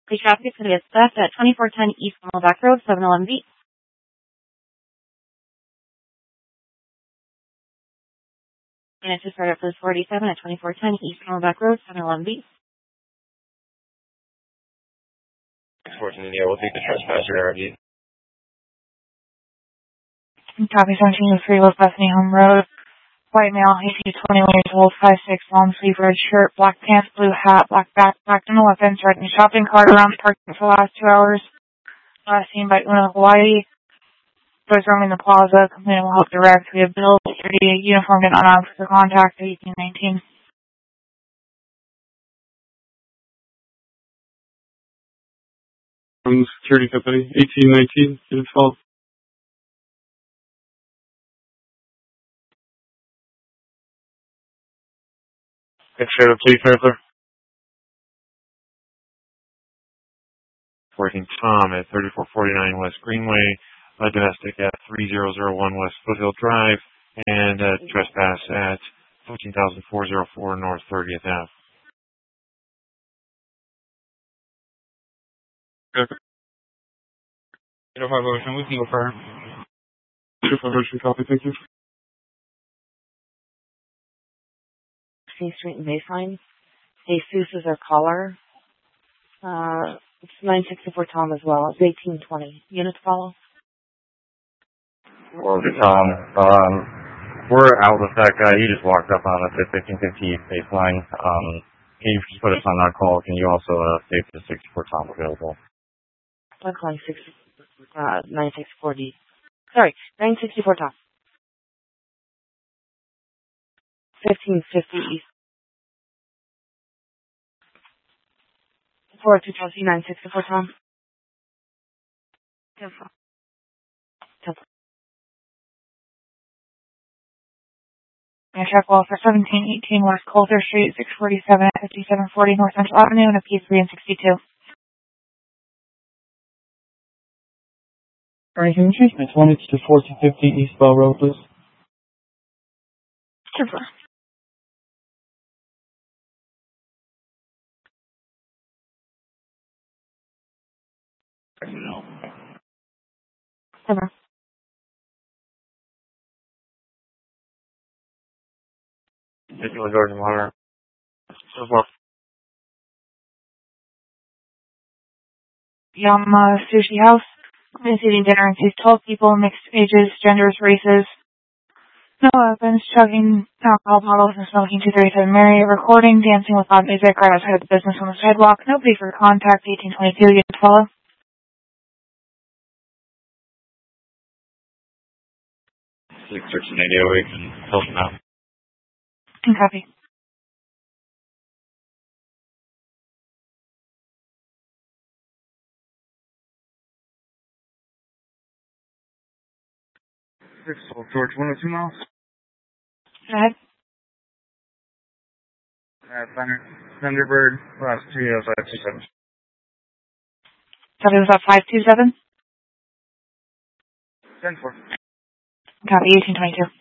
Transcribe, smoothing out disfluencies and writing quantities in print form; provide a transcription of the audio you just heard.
The traffic is going to be stopped at 2410 East Camelback Road, 711B. And it's just started at 47 at 2410 East Camelback Road, 711B. 614 India, we'll take the trespasser RV. Copy 1703 West Bethany Home Road. White male, 18 to 21 years old, 5'6", long sleeve red shirt, black pants, blue hat, black backpack, no weapons, riding a shopping cart around the parking for the last 2 hours. Last seen by Una, Hawaii. Those roaming the plaza. Complaint will help direct. We have bills, security, uniformed and unarmed for contact, 1819. From the security company, 1819, unit 12. Extra, please, Arthur. 14 Tom at 3449 West Greenway, domestic at 3001 West Foothill Drive, and trespass at 14,404 North 30th Ave. Okay. You don't have a motion with you, firm. Supervision copy, thank you. C Street and Baseline. Jesus is our caller. It's 964 Tom as well. It's 1820. Unit to follow. Well, Tom, we're out with that guy. He just walked up on us at 1550 Baseline. Can you just put us on our call? Can you also state the 64 Tom available? I'm calling 964D. Sorry, 964 Tom. 1550 East. 402 Chelsea, 964 Tom. Temple. Check wall for 1718 West Coulter Street, 647 at 5740 North Central Avenue, and a P3 and 62. Anything treatment? 1 to 1450 East Bell Road, please. Super. Super. Particular Gordon Water. Yama Sushi House. Been eating dinner and sees 12 people, mixed ages, genders, races. No weapons, chugging alcohol bottles and smoking 237 Mary, recording, dancing with loud music right outside of the business on the sidewalk. Nobody for contact, 1822, you can follow. 613-808 and help him out. Copy. George, 102 miles. Go ahead. Thunderbird, last 30527. Copy, was that 527? 10-4. Copy, 1822.